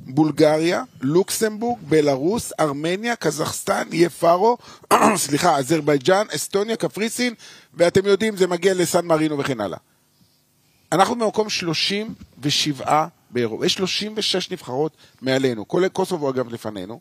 בולגריה, לוקסמבורג, בלרוס, ארמניה, קזחסטן, יפרו, סליחה, אזרבייג'אן, אסטוניה, קפריסין, ואתם יודעים, זה מגיע לסן מרינו וכן הלאה. אנחנו במקום 37 באירופה, יש 36 נבחרות מעלינו, כולל קוסובו אגב לפנינו.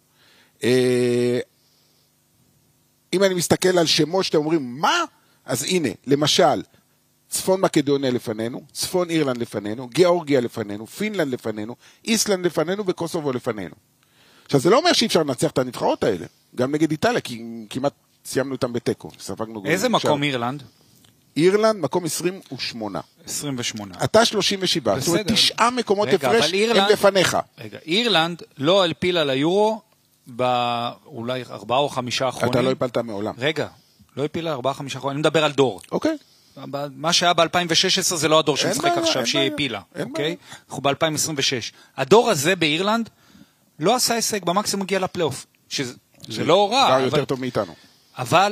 אם אני מסתכל על שמות שאתם אומרים, מה? אז הנה, למשל, צפון מקדוניה לפנינו, צפון אירלנד לפנינו, גיאורגיה לפנינו, פינלנד לפנינו, איסלנד לפנינו וקוסובו לפנינו. עכשיו, זה לא אומר שאי אפשר לנצח את הנבחרות האלה, גם נגד איטליה, כי כמעט סיימנו אותם בטקו. איזה מקום אירלנד? אירלנד, מקום 28. 28. אתה 37. זאת אומרת, 9 מקומות הפרש הם לפניך. רגע, אירלנד לא הלפילה ליורו באולי 4 או 5 האחרונים. אתה לא הפלת מעולם. רגע, לא הפילה 4 או 5 האחרונים. אני מדבר על דור. אוקיי. מה שהיה ב-2016 זה לא הדור שמשחק עכשיו, שהיא הפילה. אוקיי? אנחנו ב-2026. הדור הזה באירלנד לא עשה הישג, במקסימום הגיע לפלייאוף. שזה לא רע. כבר יותר טוב מאיתנו. אבל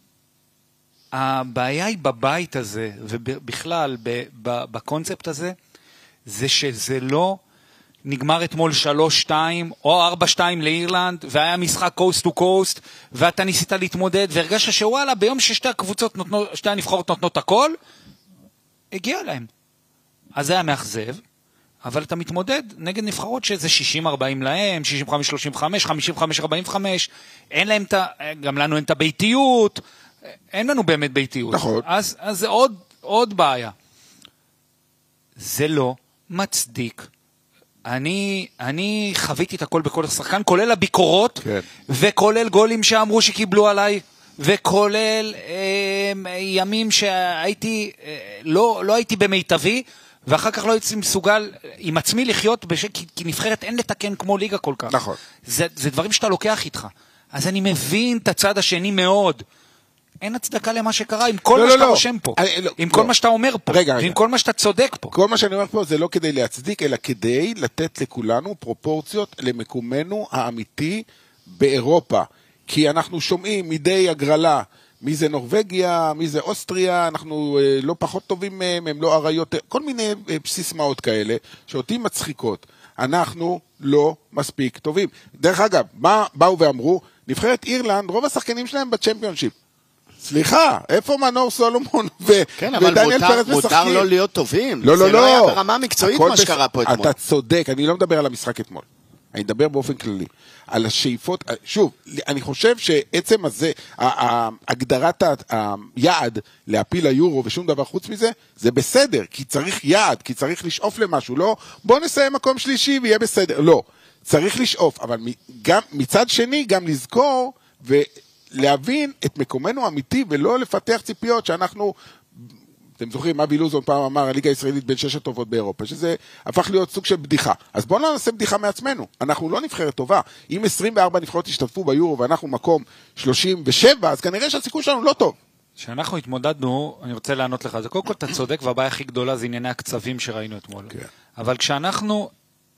הבעיה היא בבית הזה, ובכלל בקונספט הזה, זה שזה לא נגמר אתמול 3-2 או 4-2 לאירלנד, והיה משחק קוסט טו קוסט, ואתה ניסית להתמודד, והרגשת שוואלה, ביום ששתי הקבוצות נותנות, שתי הנבחרות נותנות הכל, הגיע להם. אז זה היה מאכזב, אבל אתה מתמודד נגד נבחרות שזה 60-40 להם, 65-35, 55-45, אין להם גם לנו אין את הביתיות, אין לנו באמת ביתיות. נכון. אז זה עוד בעיה. זה לא מצדיק. אני חוויתי את הכל בכל השחקן, כולל הביקורות, כן. וכולל גולים שאמרו שקיבלו עליי, וכולל ימים שהייתי, לא הייתי במיטבי, ואחר כך לא הייתי מסוגל עם עצמי לחיות, כי נבחרת אין לתקן כמו ליגה כל כך. נכון. זה דברים שאתה לוקח איתך. אז אני מבין את הצד השני מאוד. אין הצדקה למה שקרה, עם כל מה שאתה רושם פה, עם כל מה שאתה אומר פה, ועם כל מה שאתה צודק פה. כל מה שאני אומר פה זה לא כדי להצדיק, אלא כדי לתת לכולנו פרופורציות למקומנו האמיתי באירופה. כי אנחנו שומעים מדי הגרלה, מי זה נורווגיה, מי זה אוסטריה, אנחנו לא פחות טובים מהם, הם לא עריות, כל מיני סיסמאות כאלה, שאותי מצחיקות. אנחנו לא מספיק טובים. דרך אגב, מה באו ואמרו? נבחרת אירלנד, רוב השחקנים שלהם בצ'מפיונשיפ. סליחה, איפה מנור סולומון ודניאל פרץ משחקים? מותר לא להיות טובים. לא, זה לא היה ברמה המקצועית מה שקרה פה אתמול. אתה צודק, אני לא מדבר על המשחק אתמול. אני מדבר באופן כללי. על השאיפות, שוב, אני חושב שעצם הזה, הגדרת היעד להפיל היורו ושום דבר חוץ מזה, זה בסדר, כי צריך יעד, כי צריך לשאוף למשהו. לא, בוא נסיים מקום שלישי ויהיה בסדר. לא, צריך לשאוף, אבל גם מצד שני, גם לזכור להבין את מקומנו האמיתי, ולא לפתח ציפיות שאנחנו, אתם זוכרים, אבי לוזון פעם אמר, הליגה הישראלית בין 6 הטובות באירופה, שזה הפך להיות סוג של בדיחה. אז בואו לא נעשה בדיחה מעצמנו. אנחנו לא נבחרת טובה. אם 24 נבחרות השתתפו ביורו, ואנחנו מקום 37, אז כנראה שהסיכוי שלנו לא טוב. כשאנחנו התמודדנו, אני רוצה לענות לך, זה קודם כל אתה צודק, והבעיה הכי גדולה זה ענייני הקצבים שראינו אתמול. כן. אבל כשאנחנו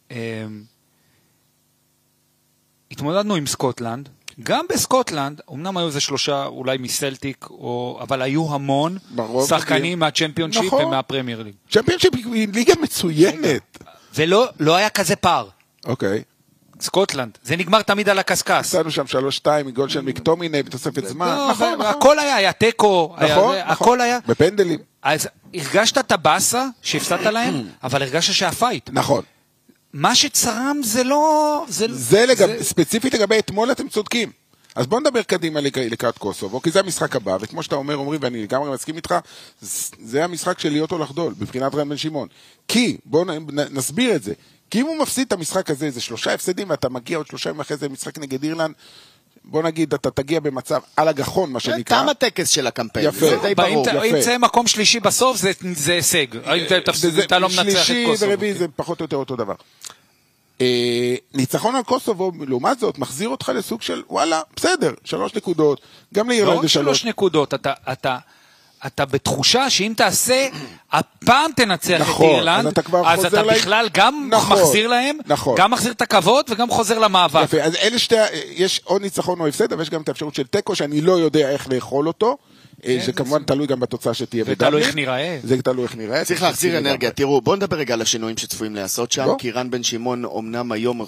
התמודדנו עם סקוטלנד, גם בסקוטלנד, אמנם היו זה 3 אולי מסלטיק, אבל היו המון שחקנים מהצ'מפיונשיפ ומהפרמייר ליג. צ'מפיונשיפ היא ליגה מצוינת. ולא היה כזה פער. אוקיי. סקוטלנד, זה נגמר תמיד על הקסקס. עשינו שם 3-2 מגול של מקטומיני בתוספת זמן. נכון, הכל היה טקו, הכל היה. בפנדלים. אז הרגשת את הבאסה שהפסדת להם, אבל הרגשת שהפייט. נכון. מה שצרם זה לא... ספציפית לגבי אתמול אתם צודקים. אז בואו נדבר קדימה לקראת קוסובו, כי זה המשחק הבא, וכמו שאתה אומרים, ואני לגמרי מסכים איתך, זה המשחק של להיות או לחדול, בבחינת רן בן שמעון. כי, בואו נסביר את זה, כי אם הוא מפסיד את המשחק הזה, זה 3 הפסדים, ואתה מגיע עוד 3 ימים אחרי זה משחק נגד אירלנד, בוא נגיד, אתה תגיע במצב על הגחון, מה שנקרא. תם הטקס של הקמפיין, זה די ברור. אם זה מקום שלישי בסוף, זה הישג. אתה לא מנצח את קוסובו. שלישי ורביעי זה פחות או יותר אותו דבר. ניצחון על קוסובו, לעומת זאת, מחזיר אותך לסוג של, וואלה, בסדר, 3 נקודות, גם לאירלנד זה 3 נקודות, אתה בתחושה שאם תעשה, הפעם תנצח את אירלנד, אז אתה בכלל גם מחזיר להם, גם מחזיר את הכבוד וגם חוזר למאבק. יפה, אז אלה יש עוד ניצחון או הפסד, אבל יש גם את האפשרות של טקו, שאני לא יודע איך לאכול אותו, זה כמובן תלוי גם בתוצאה שתהיה בדבלי. ותלוי איך נראה. זה תלוי איך נראה. צריך להחזיר אנרגיה. תראו, בואו נדבר רגע על השינויים שצפויים לעשות שם, כי רן בן שמעון אומנם היום